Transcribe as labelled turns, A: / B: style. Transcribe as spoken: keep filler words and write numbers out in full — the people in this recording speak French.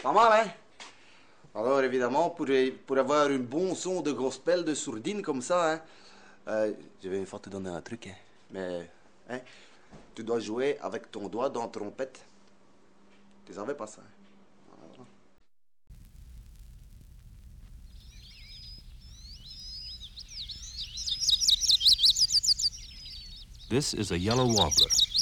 A: Pas mal, hein? Alors, évidemment, pour, pour avoir un bon son de gospel, de sourdine comme ça, hein, euh, je vais une fois te donner un truc, hein. Mais, hein, tu dois jouer avec ton doigt dans la trompette. Tu savais pas ça, hein? Voilà.
B: This is a yellow warbler.